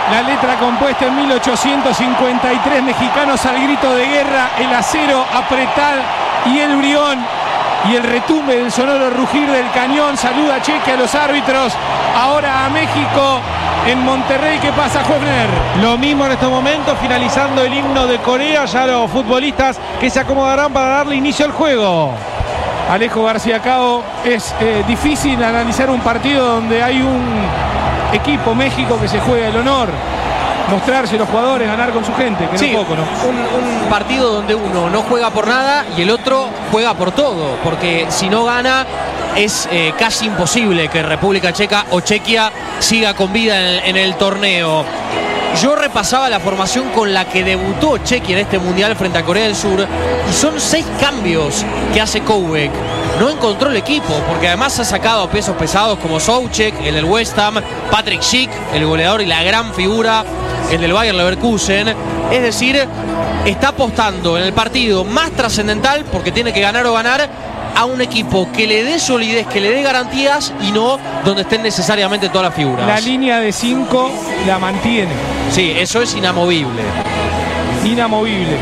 La letra compuesta en 1853, mexicanos al grito de guerra, el acero apretar y el brión y el retumbe del sonoro rugir del cañón. Saluda Cheque a los árbitros, ahora a México en Monterrey. ¿Qué pasa, Hofner? Lo mismo en este momento, finalizando el himno de Corea, ya los futbolistas que se acomodarán para darle inicio al juego. Alejo García Cao, es difícil analizar un partido donde hay un equipo, México, que se juega el honor, mostrarse los jugadores, ganar con su gente, que sí, no es poco, ¿no? Un partido donde uno no juega por nada y el otro juega por todo, porque si no gana es casi imposible que República Checa o Chequia siga con vida en el torneo. Yo repasaba la formación con la que debutó Chequia en este Mundial frente a Corea del Sur y son 6 cambios que hace Koubek. No encontró el equipo, porque además ha sacado pesos pesados como Souček, el del West Ham, Patrick Schick, el goleador y la gran figura, el del Bayer Leverkusen. Es decir, está apostando en el partido más trascendental, porque tiene que ganar o ganar, a un equipo que le dé solidez, que le dé garantías y no donde estén necesariamente todas las figuras. La línea de 5 la mantiene. Sí, eso es inamovible. Inamovible.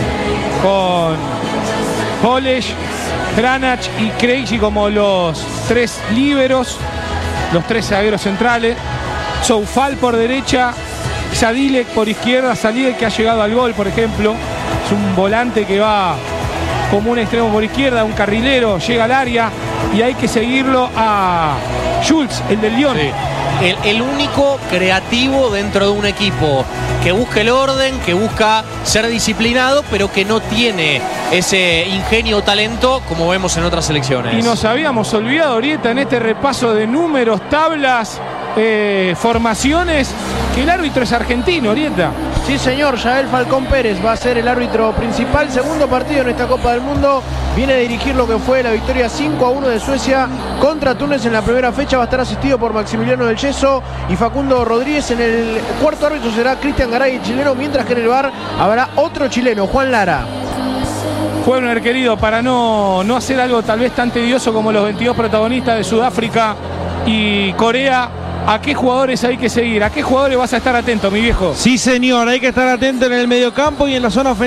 Con Polish, Kranach y Krejci como los 3 líberos, los 3 zagueros centrales. Soufal por derecha, Sadilek por izquierda. Sadilek, que ha llegado al gol, por ejemplo, es un volante que va como un extremo por izquierda, un carrilero, llega al área y hay que seguirlo a Schulz, el del Lyon. Sí. El único creativo dentro de un equipo que busca el orden, que busca ser disciplinado, pero que no tiene ese ingenio o talento como vemos en otras selecciones. Y nos habíamos olvidado, Orieta, en este repaso de números, tablas, formaciones, que el árbitro es argentino, Orieta. Sí, señor, Yael Falcón Pérez va a ser el árbitro principal. Segundo partido en esta Copa del Mundo. Viene a dirigir lo que fue la victoria 5-1 de Suecia contra Túnez en la primera fecha. Va a estar asistido por Maximiliano del Yeso y Facundo Rodríguez. En el cuarto árbitro será Cristian Garay, el chileno, mientras que en el VAR habrá otro chileno, Juan Lara. Hofner, querido, para no hacer algo tal vez tan tedioso como los 22 protagonistas de Sudáfrica y Corea, ¿a qué jugadores hay que seguir? ¿A qué jugadores vas a estar atento, mi viejo? Sí, señor, hay que estar atento en el mediocampo y en la zona ofensiva.